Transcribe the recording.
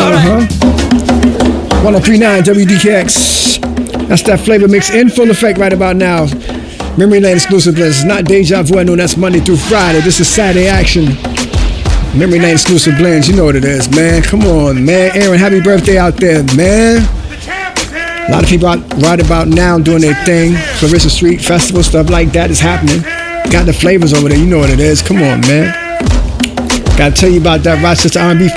1039 WDKX. That's that flavor mix in full effect right about now. Memory Lane exclusive blends. It's not Deja Vu. I know that's Monday through Friday. This is Saturday action. Memory Lane exclusive blends. You know what it is, man. Come on, man. Aaron, happy birthday out there, man. A lot of people out right about now doing their thing. Clarissa Street Festival, stuff like that is happening. Got the flavors over there. You know what it is. Come on, man. Got to tell you about that Rochester R&B